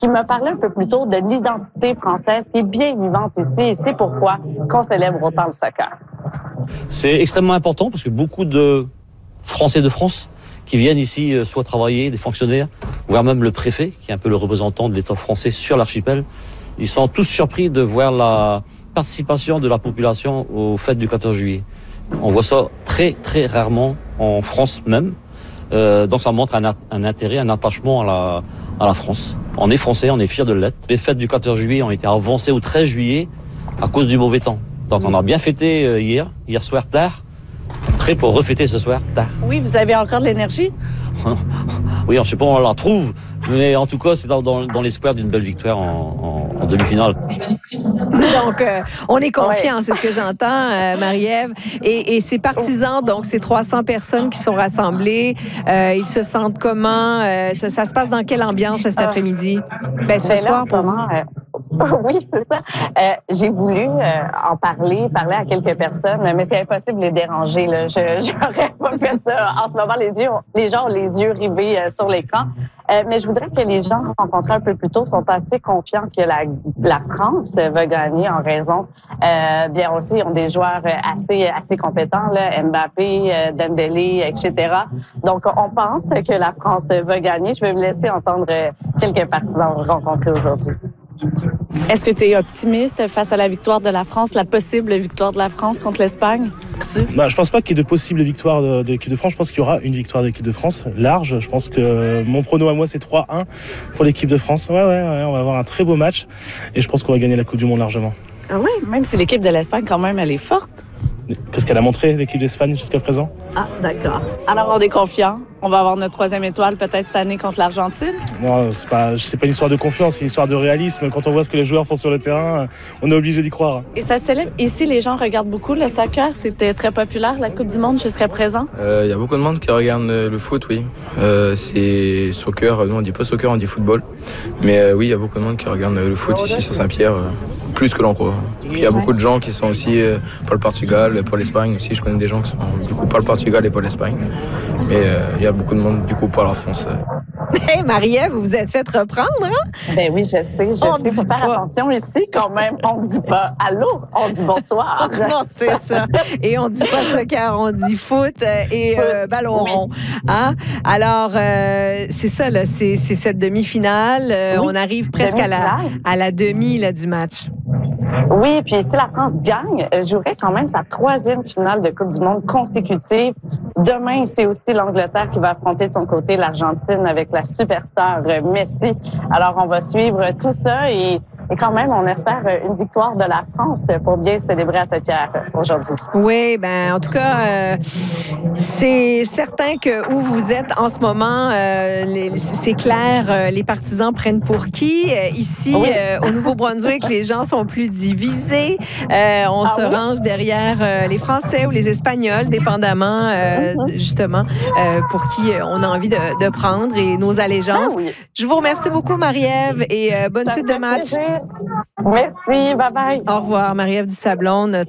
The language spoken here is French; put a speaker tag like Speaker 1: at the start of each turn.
Speaker 1: qui me parlait un peu plus tôt de l'identité française qui est bien vivante ici et c'est pourquoi qu'on célèbre autant le soccer.
Speaker 2: C'est extrêmement important parce que beaucoup de Français de France qui viennent ici soit travailler, des fonctionnaires, voire même le préfet, qui est un peu le représentant de l'État français sur l'archipel, ils sont tous surpris de voir la participation de la population aux fêtes du 14 juillet. On voit ça très très rarement en France même, donc ça montre un intérêt, un attachement à la France. On est français, on est fiers de l'être. Les fêtes du 14 juillet ont été avancées au 13 juillet à cause du mauvais temps. Donc on a bien fêté hier soir tard, prêt pour refêter ce soir tard.
Speaker 3: Oui, vous avez encore de l'énergie?
Speaker 2: Oui, je ne sais pas où on la trouve, mais en tout cas, c'est dans l'espoir d'une belle victoire en demi-finale.
Speaker 4: Donc, on est confiants, c'est ce que j'entends, Marie-Ève. Et ces partisans, donc ces 300 personnes qui sont rassemblées, ils se sentent comment? Ça se passe dans quelle ambiance là, cet après-midi? Ce soir, pour vous?
Speaker 1: Oui, c'est ça. J'ai voulu en parler à quelques personnes, mais c'est impossible de les déranger. Là. J'aurais pas fait ça. En ce moment, les gens ont les yeux rivés sur l'écran. Mais je voudrais que les gens rencontrés un peu plus tôt sont assez confiants que la France va gagner en raison. Bien aussi, ils ont des joueurs assez compétents, là, Mbappé, Dembélé, etc. Donc, on pense que la France va gagner. Je vais vous laisser entendre quelques partisans rencontrés aujourd'hui.
Speaker 3: Est-ce que tu es optimiste face à la victoire de la France, la possible victoire de la France contre l'Espagne?
Speaker 5: Je pense pas qu'il y ait de possible victoire de l'équipe de France. Je pense qu'il y aura une victoire de l'équipe de France, large. Je pense que mon prono à moi, c'est 3-1 pour l'équipe de France. Ouais, on va avoir un très beau match et je pense qu'on va gagner la Coupe du Monde largement.
Speaker 3: Ah oui, même si l'équipe de l'Espagne, quand même, elle est forte.
Speaker 5: Qu'est-ce qu'elle a montré, l'équipe d'Espagne, jusqu'à présent?
Speaker 3: Ah, d'accord. Alors, on est confiant. On va avoir notre 3e étoile peut-être cette année contre l'Argentine?
Speaker 5: Non, c'est pas une histoire de confiance, c'est une histoire de réalisme. Quand on voit ce que les joueurs font sur le terrain, on est obligé d'y croire.
Speaker 3: Et ça se célèbre. Ici, les gens regardent beaucoup le soccer. C'était très populaire, la Coupe du Monde, jusqu'à présent.
Speaker 6: Il y a beaucoup de monde qui regarde le foot, oui. C'est soccer. Nous, on dit pas soccer, on dit football. Mais oui, il y a beaucoup de monde qui regarde le foot ici sur Saint-Pierre. Plus que l'on croit. Puis il y a beaucoup de gens qui sont aussi pour le Portugal, pour l'Espagne aussi. Je connais des gens qui sont du coup pour le Portugal et pour l'Espagne. Mais il y a beaucoup de monde du coup pour la France.
Speaker 4: Hey, Marie-Ève, vous vous êtes fait reprendre, hein?
Speaker 1: Ben oui, je sais. Faut faire attention ici quand même. On ne dit pas allô, on dit bonsoir.
Speaker 4: Non, c'est ça. Et on dit pas soccer, on dit foot et ballon rond. Hein? Alors, c'est ça, là, c'est cette demi-finale. Oui. On arrive presque à la demi là, du match.
Speaker 1: Oui, puis si la France gagne, elle jouerait quand même sa 3e finale de Coupe du Monde consécutive. Demain, c'est aussi l'Angleterre qui va affronter de son côté l'Argentine avec la superstar Messi. Alors, on va suivre tout ça et quand même, on espère une victoire de la France pour bien célébrer à Saint-Pierre aujourd'hui.
Speaker 4: Oui, en tout cas, c'est certain que où vous êtes en ce moment, c'est clair, les partisans prennent pour qui. Ici, oui. Au Nouveau-Brunswick, les gens sont plus divisés. On se range derrière les Français ou les Espagnols, dépendamment, justement, pour qui on a envie de prendre et nos allégeances. Oui. Je vous remercie beaucoup, Marie-Ève, et bonne suite de match.
Speaker 1: Merci, bye-bye.
Speaker 4: Au revoir, Marie-Ève Dusablon.